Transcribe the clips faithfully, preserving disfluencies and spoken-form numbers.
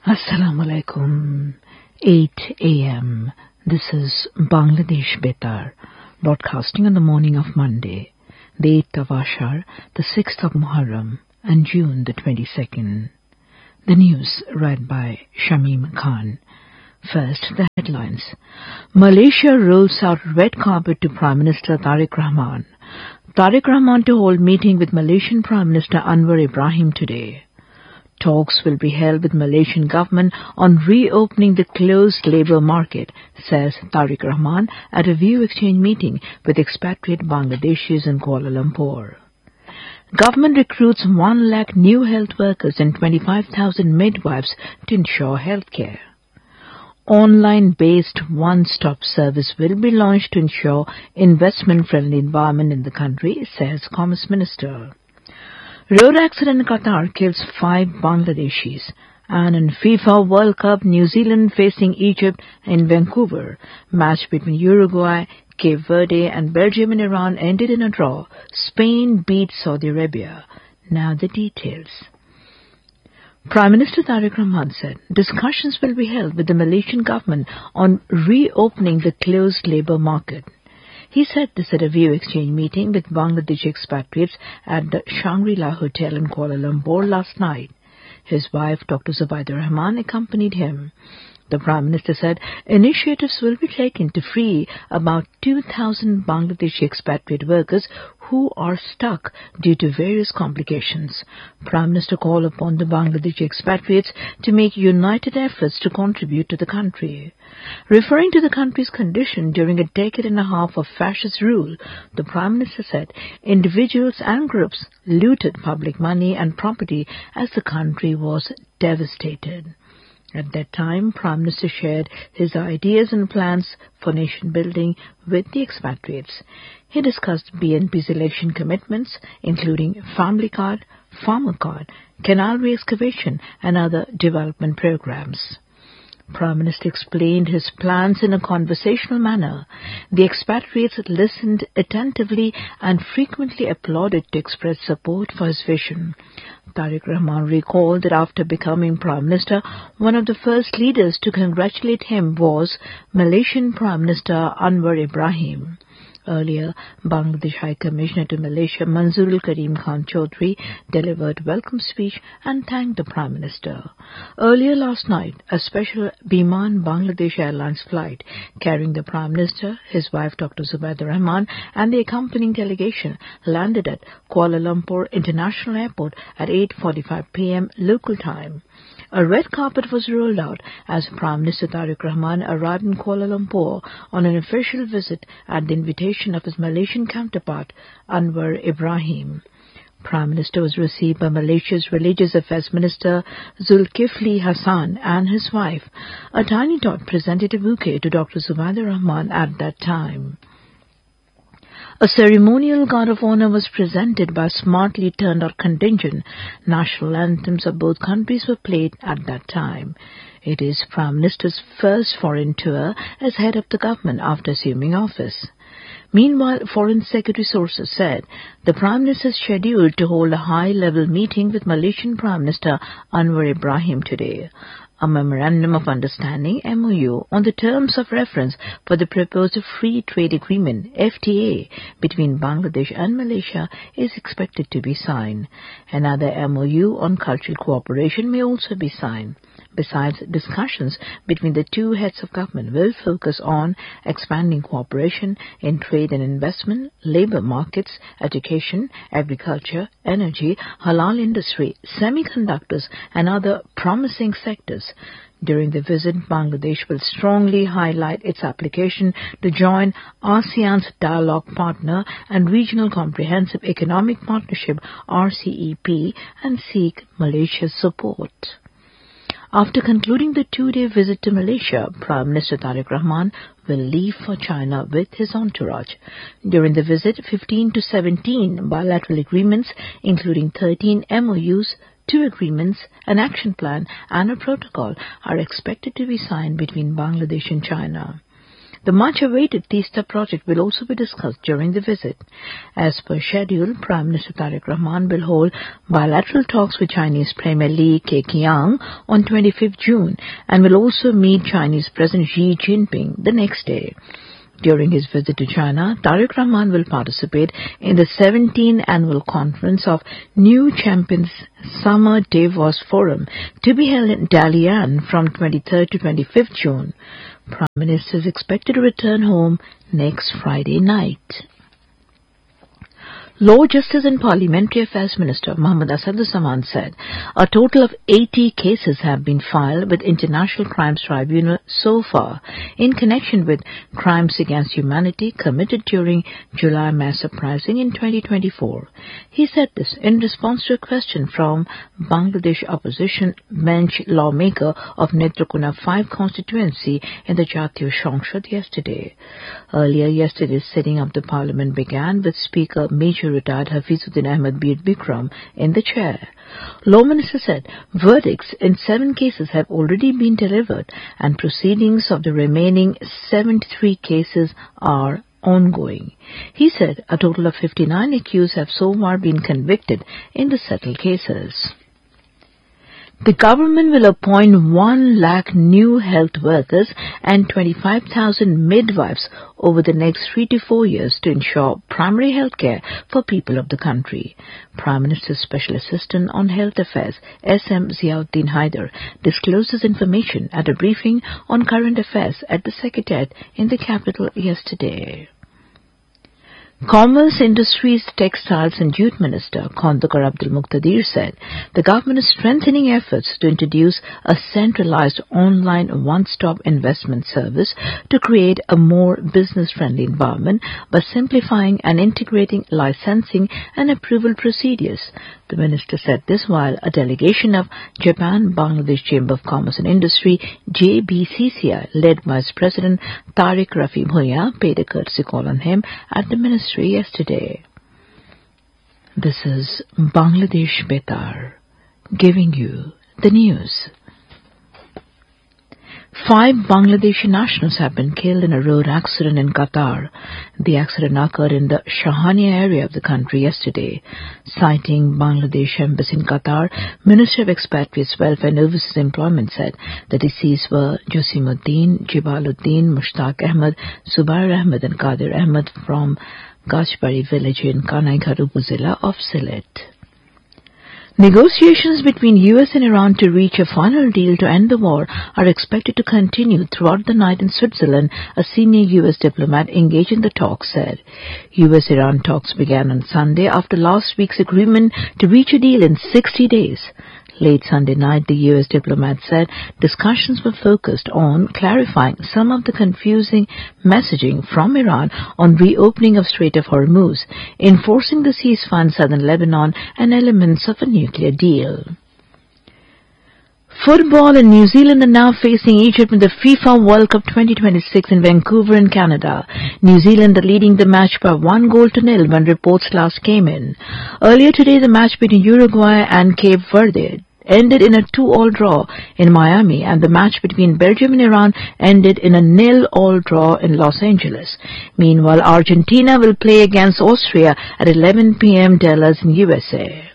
Assalamu alaikum. eight a.m. This is Bangladesh Betar, broadcasting on the morning of Monday, the eighth of Ashar, the sixth of Muharram, and June the twenty-second. The news read by Shamim Khan. First, the headlines. Malaysia rolls out red carpet to Prime Minister Tariq Rahman. Tariq Rahman to hold meeting with Malaysian Prime Minister Anwar Ibrahim today. Talks will be held with Malaysian government on reopening the closed labour market, says Tariq Rahman at a view exchange meeting with expatriate Bangladeshis in Kuala Lumpur. Government recruits one lakh new health workers and twenty-five thousand midwives to ensure health care. Online-based one-stop service will be launched to ensure investment-friendly environment in the country, says Commerce Minister. Road accident in Qatar kills five Bangladeshis. And in FIFA World Cup, New Zealand facing Egypt in Vancouver. Match between Uruguay, Cape Verde and Belgium and Iran ended in a draw. Spain beat Saudi Arabia. Now the details. Prime Minister Tariq Rahman said discussions will be held with the Malaysian government on reopening the closed labour market. He said this at a view exchange meeting with Bangladeshi expatriates at the Shangri-La Hotel in Kuala Lumpur last night. His wife, Doctor Zubaida Rahman, accompanied him. The Prime Minister said initiatives will be taken to free about two thousand Bangladeshi expatriate workers who are stuck due to various complications. Prime Minister called upon the Bangladeshi expatriates to make united efforts to contribute to the country. Referring to the country's condition during a decade and a half of fascist rule, the Prime Minister said individuals and groups looted public money and property as the country was devastated. At that time, Prime Minister shared his ideas and plans for nation building with the expatriates. He discussed B N P's election commitments, including family card, farmer card, canal re-excavation and other development programs. Prime Minister explained his plans in a conversational manner. The expatriates listened attentively and frequently applauded to express support for his vision. Tariq Rahman recalled that after becoming Prime Minister, one of the first leaders to congratulate him was Malaysian Prime Minister Anwar Ibrahim. Earlier, Bangladesh High Commissioner to Malaysia Manzoorul Karim Khan Chaudhry delivered welcome speech and thanked the Prime Minister. Earlier last night, a special Biman Bangladesh Airlines flight carrying the Prime Minister, his wife Doctor Zubaida Rahman and the accompanying delegation landed at Kuala Lumpur International Airport at eight forty-five p.m. local time. A red carpet was rolled out as Prime Minister Tariq Rahman arrived in Kuala Lumpur on an official visit at the invitation of his Malaysian counterpart, Anwar Ibrahim. Prime Minister was received by Malaysia's Religious Affairs Minister Zulkifli Hassan and his wife. A tiny tot presented a bouquet to Doctor Zubaida Rahman at that time. A ceremonial guard of honor was presented by a smartly turned-out contingent. National anthems of both countries were played at that time. It is Prime Minister's first foreign tour as head of the government after assuming office. Meanwhile, Foreign Secretary sources said the Prime Minister is scheduled to hold a high-level meeting with Malaysian Prime Minister Anwar Ibrahim today. A Memorandum of Understanding M O U on the terms of reference for the proposed Free Trade Agreement F T A between Bangladesh and Malaysia is expected to be signed. Another M O U on cultural cooperation may also be signed. Besides, discussions between the two heads of government will focus on expanding cooperation in trade and investment, labour markets, education, agriculture, energy, halal industry, semiconductors and other promising sectors. During the visit, Bangladesh will strongly highlight its application to join ASEAN's dialogue partner and Regional Comprehensive Economic Partnership R C E P and seek Malaysia's support. After concluding the two-day visit to Malaysia, Prime Minister Tariq Rahman will leave for China with his entourage. During the visit, fifteen to seventeen bilateral agreements, including thirteen M O Us, two agreements, an action plan and a protocol are expected to be signed between Bangladesh and China. the much-awaited Teesta project will also be discussed during the visit. As per schedule, Prime Minister Tariq Rahman will hold bilateral talks with Chinese Premier Li Keqiang on twenty-fifth June and will also meet Chinese President Xi Jinping the next day. During his visit to China, Tariq Rahman will participate in the seventeenth annual conference of New Champions Summer Davos Forum to be held in Dalian from twenty-third to twenty-fifth June. Prime Minister is expected to return home next Friday night. Law, Justice and Parliamentary Affairs Minister Mohammad Asaduzzaman said a total of eighty cases have been filed with International Crimes Tribunal so far in connection with crimes against humanity committed during July mass uprising in twenty twenty-four. He said this in response to a question from Bangladesh opposition bench lawmaker of Netrokona five constituency in the Jatiya সংসদ yesterday. Earlier yesterday's sitting of the parliament began with Speaker Major retired Hafizuddin Ahmed Bir Bikram in the chair. Law Minister said verdicts in seven cases have already been delivered and proceedings of the remaining seventy-three cases are ongoing. He said a total of fifty-nine accused have so far been convicted in the settled cases. The government will appoint one lakh new health workers and twenty-five thousand midwives over the next three to four years to ensure primary health care for people of the country. Prime Minister's Special Assistant on Health Affairs, S M Ziauddin Haider, disclosed this information at a briefing on current affairs at the Secretariat in the capital yesterday. Commerce, Industries, Textiles and Jute Minister Khandakar Abdul Muqtadir said the government is strengthening efforts to introduce a centralized online one-stop investment service to create a more business-friendly environment by simplifying and integrating licensing and approval procedures. The minister said this while a delegation of Japan-Bangladesh Chamber of Commerce and Industry J B C C I led Vice President Tariq Rafi Bhuiyan paid a courtesy call on him at the ministry yesterday. This is Bangladesh Betar giving you the news. Five Bangladeshi nationals have been killed in a road accident in Qatar. The accident occurred in the Shahania area of the country yesterday. Citing Bangladesh Embassy in Qatar, Minister of Expatriates, Welfare and Overseas Employment said the deceased were Josimuddin, Jibaluddin, Mushtaq Ahmed, Zubair Ahmed and Qadir Ahmed from Gajbari village in Kanaighar Upazila of Sylhet. Negotiations between U S and Iran to reach a final deal to end the war are expected to continue throughout the night in Switzerland, a senior U S diplomat engaged in the talks said. U S-Iran talks began on Sunday after last week's agreement to reach a deal in sixty days. Late Sunday night, the U S diplomat said discussions were focused on clarifying some of the confusing messaging from Iran on reopening of Strait of Hormuz, enforcing the ceasefire in southern Lebanon, and elements of a nuclear deal. Football in New Zealand are now facing Egypt in the FIFA World Cup twenty twenty-six in Vancouver in Canada. New Zealand are leading the match by one goal to nil when reports last came in. Earlier today, the match between Uruguay and Cape Verde ended in a two-all draw in Miami, and the match between Belgium and Iran ended in a nil-all draw in Los Angeles. Meanwhile, Argentina will play against Austria at eleven p m Dallas in U S A.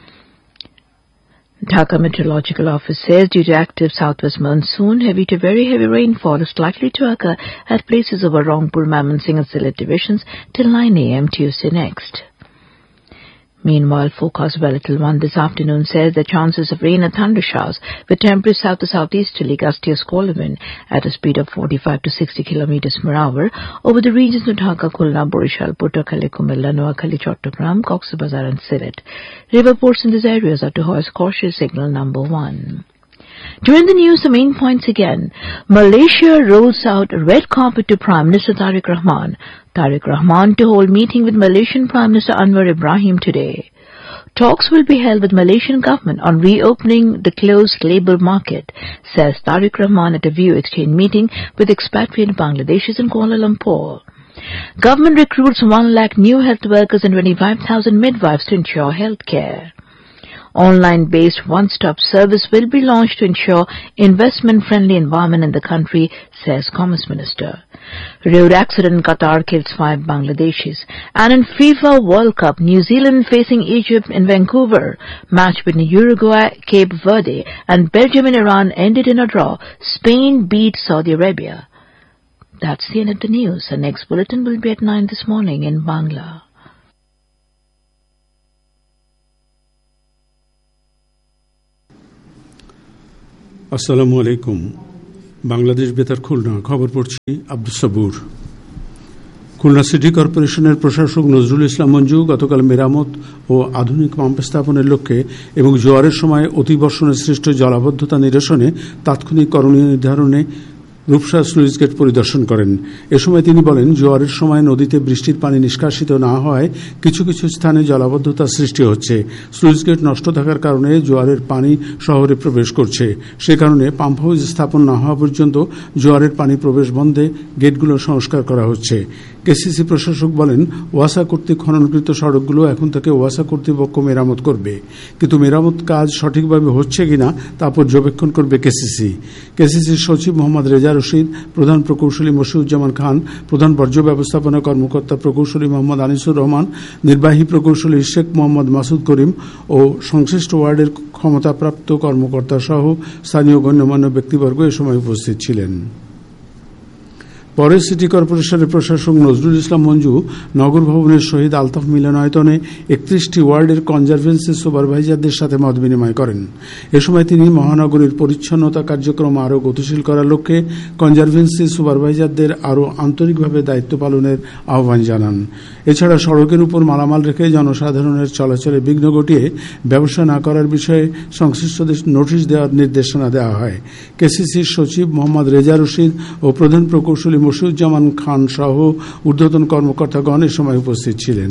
Dhaka Meteorological Office says due to active southwest monsoon, heavy to very heavy rainfall is likely to occur at places over Rangpur, Mymensingh and Sylhet divisions till nine a m Tuesday next. Meanwhile, forecast Weather one this afternoon says the chances of rain and thunder showers with temperatures south to southeasterly gusty or squall wind at a speed of forty-five to sixty kilometers per hour over the regions of Dhaka, Khulna, Borishal, Purtakhali, Kumilla, Noakhali, Chattogram, Cox's Bazar and Sylhet. River ports in these areas are to hoist cautious signal number one. During the news, the main points again. Malaysia rolls out red carpet to Prime Minister Tariq Rahman. Tariq Rahman to hold meeting with Malaysian Prime Minister Anwar Ibrahim today. Talks will be held with Malaysian government on reopening the closed labour market, says Tariq Rahman at a view exchange meeting with expatriate Bangladeshis in Kuala Lumpur. Government recruits one lakh new health workers and twenty-five thousand midwives to ensure health care. Online-based one-stop service will be launched to ensure investment-friendly environment in the country, says Commerce Minister. Road accident in Qatar kills five Bangladeshis. And in FIFA World Cup, New Zealand facing Egypt in Vancouver. Match between Uruguay, Cape Verde and Belgium and Iran ended in a draw. Spain beat Saudi Arabia. That's the end of the news. The next bulletin will be at nine this morning in Bangla. আসসালামু আলাইকুম। বাংলাদেশ বেতার খুলনা খবর পড়ছি আব্দুস সাবুর। Khulna city কর্পোরেশনের প্রশাসক নজরুল ইসলাম মঞ্জু গতকাল মেরামত ও আধুনিক পাম্প স্থাপনের লক্ষ্যে এবং জোয়ারের সময় অতিবর্ষণে সৃষ্ট জলাবদ্ধতা নিরসনে তাৎক্ষণিক করণীয় নির্ধারণে রূপসা স্লুইস গেট পরিদর্শন করেন। এ সময় তিনি বলেন, জোয়ারের সময় নদীতে বৃষ্টির পানি নিষ্কাশিত না হওয়ায় কিছু কিছু স্থানে জলাবদ্ধতা সৃষ্টি হচ্ছে। স্লুইস গেট নষ্ট থাকার কারণে জোয়ারের পানি শহরে প্রবেশ করছে। সে কারণে পাম্প হাউস স্থাপন না হওয়া পর্যন্ত জোয়ারের পানি প্রবেশ বন্ধে গেটগুলো সংস্কার করা হচ্ছে। কেসিসি প্রশাসক বলেন, ওয়াসা কর্তৃক খননকৃত সড়কগুলো এখন থেকে ওয়াসা কর্তৃপক্ষ মেরামত করবে, কিন্তু মেরামত কাজ সঠিকভাবে হচ্ছে কিনা তা পর্যবেক্ষণ করবে কেসিসি। কেসিসির সচিব মোহাম্মদ রেজা রশিদ, প্রধান প্রকৌশলী মশিউজ্জামান খান, প্রধান বর্জ্য ব্যবস্থাপনা কর্মকর্তা প্রকৌশলী মোহাম্মদ আনিসুর রহমান, নির্বাহী প্রকৌশলী শেখ মোহাম্মদ মাসুদ করিম ও সংশ্লিষ্ট ওয়ার্ডের ক্ষমতাপ্রাপ্ত কর্মকর্তা সহ স্থানীয় গণ্যমান্য ব্যক্তিবর্গ এ সময় উপস্থিত ছিলেন। পরে সিটি কর্পোরেশনের প্রশাসক নজরুল ইসলাম মঞ্জু নগর ভবনের শহীদ আলতাফ মিলনায়তনে একত্রিশটি ওয়ার্ডের কনজারভেন্সি সুপারভাইজারদের সাথে মত বিনিময় করেন। এ সময় তিনি মহানগরীর পরিচ্ছন্নতা কার্যক্রম আরও গতিশীল করার লক্ষ্যে কনজারভেন্সি সুপারভাইজারদের আরও আন্তরিকভাবে দায়িত্ব পালনের আহ্বান জানান। এছাড়া সড়কের উপর মালামাল রেখে জনসাধারণের চলাচলে বিঘ্ন ঘটিয়ে ব্যবসা না করার বিষয়ে সংশ্লিষ্টদের নোটিশ দেওয়ার নির্দেশনা দেওয়া হয়। কেসিসির সচিব মোহাম্মদ রেজা রশিদ ও প্রধান প্রকৌশলী মশিউজ্জামান খান সহ ঊর্ধ্বতন কর্মকর্তাগণ এ সময় উপস্থিত ছিলেন।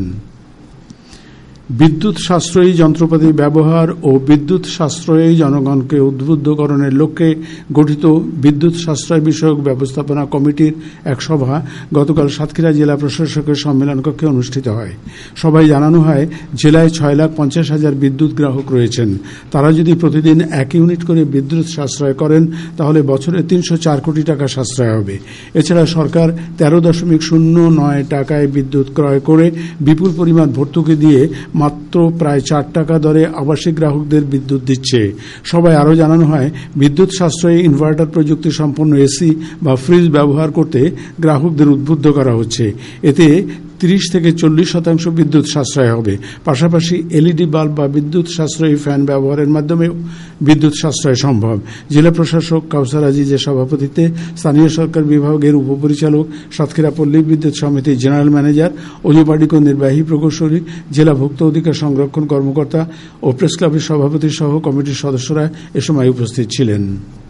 বিদ্যুৎ সাশ্রয়ী যন্ত্রপাতি ব্যবহার ও বিদ্যুৎ সাশ্রয়ী জনগণকে উদ্বুদ্ধকরণের লক্ষ্যে গঠিত বিদ্যুৎ সাশ্রয় বিষয়ক ব্যবস্থাপনা কমিটির এক সভা গতকাল সাতক্ষীরা জেলা প্রশাসকের সম্মেলন কক্ষে অনুষ্ঠিত হয়। সভায় জানানো হয়, জেলায় ছয় লাখ পঞ্চাশ হাজার বিদ্যুৎ গ্রাহক রয়েছেন। তারা যদি প্রতিদিন এক ইউনিট করে বিদ্যুৎ সাশ্রয় করেন তাহলে বছরে তিনশো চার কোটি টাকা সাশ্রয় হবে। এছাড়া সরকার তেরো দশমিক শূন্য নয় টাকায় বিদ্যুৎ ক্রয় করে বিপুল পরিমাণ ভর্তুকি দিয়ে মাত্র প্রায় চার টাকা দরে আবাসিক গ্রাহকদের বিদ্যুৎ দিচ্ছে। সবাই আরও জানানো হয়, বিদ্যুৎ সাশ্রয়ী ইনভার্টার প্রযুক্তি সম্পন্ন এসি বা ফ্রিজ ব্যবহার করতে গ্রাহকদের উদ্বুদ্ধ করা হচ্ছে। এতে তিরিশ থেকে চল্লিশ শতাংশ বিদ্যুৎ সাশ্রয় হবে। পাশাপাশি এলইডি বাল্ব বা বিদ্যুৎ সাশ্রয়ী ফ্যান ব্যবহারের মাধ্যমে বিদ্যুৎ সাশ্রয় সম্ভব। জেলা প্রশাসক কাউসার আজিজের সভাপতিত্বে স্থানীয় সরকার বিভাগের উপপরিচালক, সাতক্ষীরা পল্লী বিদ্যুৎ সমিতির জেনারেল ম্যানেজার, অজুবাড়িকো নির্বাহী প্রকৌশলী, জেলা ভোক্তা অধিকার সংরক্ষণ কর্মকর্তা ও প্রেস ক্লাবের সভাপতি সহ কমিটির সদস্যরা এ সময় উপস্থিত ছিলেন।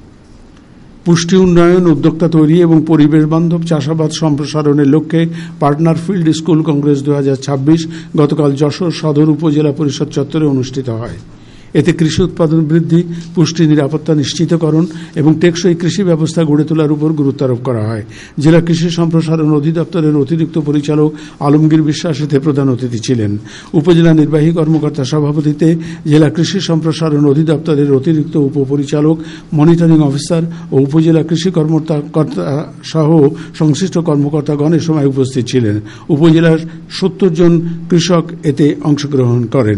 পুষ্টি উন্নয়ন, উদ্যোক্তা তৈরি এবং পরিবেশ বান্ধব চাষাবাদ সম্প্রসারণের লক্ষ্যে পার্টনার ফিল্ড স্কুল কংগ্রেস দুই হাজার ছাব্বিশ গতকাল যশোর সদর উপজেলা পরিষদ চত্বরে অনুষ্ঠিত হয়। এতে কৃষি উৎপাদন বৃদ্ধি, পুষ্টি নিরাপত্তা নিশ্চিতকরণ এবং টেকসই কৃষি ব্যবস্থা গড়ে তোলার উপর গুরুত্ব আরোপ করা হয়। জেলা কৃষি সম্প্রসারণ অধিদপ্তরের অতিরিক্ত পরিচালক আলমগীর বিশ্বাস এতে প্রধান অতিথি ছিলেন। উপজেলা নির্বাহী কর্মকর্তার সভাপতিত্বে জেলা কৃষি সম্প্রসারণ অধিদপ্তরের অতিরিক্ত উপপরিচালক, মনিটরিং অফিসার ও উপজেলা কৃষি কর্মকর্তা সহ সংশ্লিষ্ট কর্মকর্তাগণ এ সময় উপস্থিত ছিলেন। উপজেলার সত্তর জন কৃষক এতে অংশগ্রহণ করেন।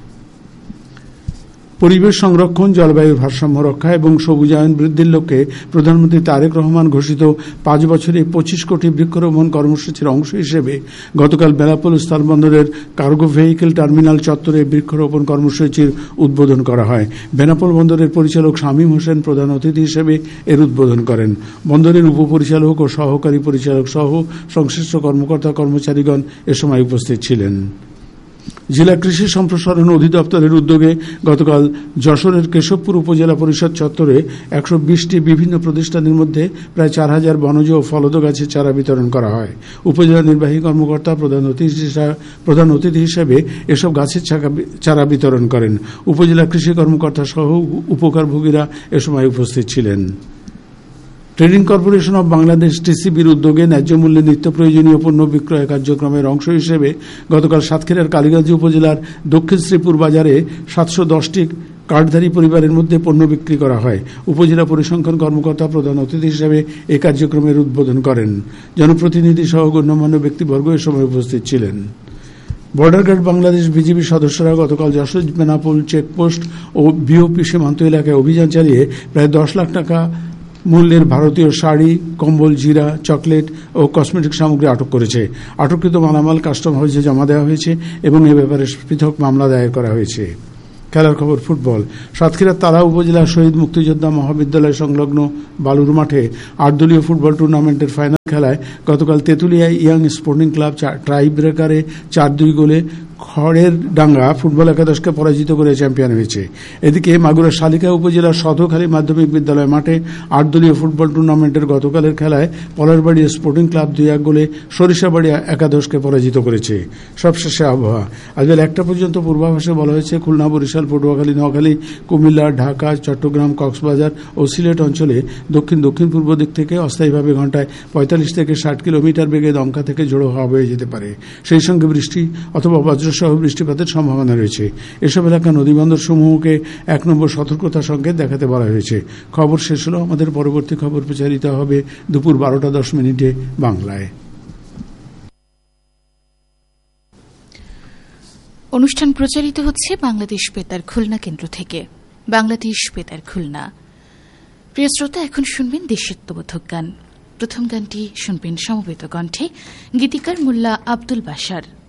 পরিবেশ সংরক্ষণ, জলবায়ুর ভারসাম্য রক্ষা এবং সবুজায়ন বৃদ্ধির লক্ষ্যে প্রধানমন্ত্রী তারেক রহমান ঘোষিত পাঁচ বছরে পঁচিশ কোটি বৃক্ষরোপণ কর্মসূচির অংশ হিসেবে গতকাল বেলাপোল স্থলবন্দরের কার্গো ভেহিকেল টার্মিনাল চত্বরে বৃক্ষরোপণ কর্মসূচির উদ্বোধন করা হয়। বেনাপোল বন্দরের পরিচালক শামীম হোসেন প্রধান অতিথি হিসেবে এর উদ্বোধন করেন। বন্দরের উপপরিচালক ও সহকারী পরিচালক সহ সংশ্লিষ্ট কর্মকর্তা কর্মচারীগণ এ সময় উপস্থিত ছিলেন। জেলা কৃষি সম্প্রসারণ অধিদপ্তরের উদ্যোগে গতকাল যশোরের কেশবপুর উপজেলা পরিষদ চত্বরে একশো বিশটি বিভিন্ন প্রতিষ্ঠানের মধ্যে প্রায় চার হাজার বনজ ও ফলদ গাছের চারা বিতরণ করা হয়। উপজেলা নির্বাহী কর্মকর্তা প্রধান অতিথি প্রধান অতিথি হিসেবে এসব গাছের চারা বিতরণ করেন। উপজেলা কৃষি কর্মকর্তা সহ উপকারভোগীরা এ সময় উপস্থিত ছিলেন। ট্রেডিং কর্পোরেশন অব বাংলাদেশ টিসিবির উদ্যোগে ন্যায্য মূল্যে নিত্য প্রয়োজনীয় পণ্য বিক্রয় কার্যক্রমের অংশ হিসেবে গতকাল সাতক্ষীরার কালীগঞ্জ উপজেলার দক্ষিণ শ্রীপুর বাজারে সাতশো দশটি কার্ডধারী পরিবারের মধ্যে পণ্য বিক্রি করা হয়। উপজেলা পরিসংখ্যান কর্মকর্তা প্রধান অতিথি হিসেবে এই কার্যক্রমের উদ্বোধন করেন। জনপ্রতিনিধি সহ গণ্যমান্য ব্যক্তিবর্গ এ সময় উপস্থিত ছিলেন। বর্ডার গার্ড বাংলাদেশ বিজিবি সদস্যরা গতকাল যশোর বেনাপোল চেকপোস্ট ও বিওপি সীমান্ত এলাকায় অভিযান চালিয়ে প্রায় দশ লাখ টাকা মূল্যের ভারতীয় শাড়ি, কম্বল, জিরা, চকলেট ও কসমেটিক সামগ্রী আটক করেছে। আটককৃত মালামাল কাস্টম হাউসে জমা দেওয়া হয়েছে এবং এ ব্যাপারে পৃথক মামলা দায়ের করা হয়েছে। খেলার খবর ফুটবল। সাতক্ষীরার তালা উপজেলার শহীদ মুক্তিযোদ্ধা মহাবিদ্যালয় সংলগ্ন বালুর মাঠে আট দলীয় ফুটবল টুর্নামেন্টের ফাইনাল খেলায় গতকাল তেঁতুলিয়ায় ইয়াং স্পোর্টিং ক্লাব টাই ব্রেকারে চার দুই গোলে খড়ের ডাঙ্গা ফুটবল একাদশকে পরাজিত করে চ্যাম্পিয়ন হয়েছে। এদিকে মাগুরার শালিকা উপজেলার সধখালী মাধ্যমিক বিদ্যালয় মাঠে আট দলীয় ফুটবল টুর্নামেন্টের গতকালের খেলায় পলাশবাড়ি স্পোর্টিং ক্লাব দুই এক গোলে সরিষাবাড়ি একাদশকে পরাজিত করেছে। সবশেষে আবহাওয়া। আজ বেলা একটা পর্যন্ত পূর্বাভাসে বলা হয়েছে খুলনা, বরিশাল, পটুয়াখালী, নোয়াখালী, কুমিল্লা, ঢাকা, চট্টগ্রাম, কক্সবাজার ও সিলেট অঞ্চলে দক্ষিণ দক্ষিণ পূর্ব দিক থেকে অস্থায়ীভাবে ঘন্টায় পঁয়তাল্লিশ থেকে ষাট কিলোমিটার বেগে দমকা থেকে ঝোড়ো হাওয়া বয়ে যেতে পারে। সেই সঙ্গে বৃষ্টি অথবা বজ্র সহ বৃষ্টিপাতের সম্ভাবনা রয়েছে। এসব এলাকা নদীবন্দর সমূহকে এক নম্বর সতর্কতা সংকেত দেখাতে বলা হয়েছে। খবর শেষ হলো। আমাদের পরবর্তী খবর প্রচারিত হবে দুপুর বারোটা দশ মিনিটে বাংলায়। অনুষ্ঠান প্রচারিত হচ্ছে বাংলাদেশ বেতার খুলনা কেন্দ্র থেকে। বাংলাদেশ বেতার খুলনা। প্রিয় শ্রোতা, এখন শুনবেন দেশাত্মবোধক গান। প্রথম গানটি শুনবেন সমবেত কণ্ঠে গীতিকার মোল্লা আব্দুল বাশার।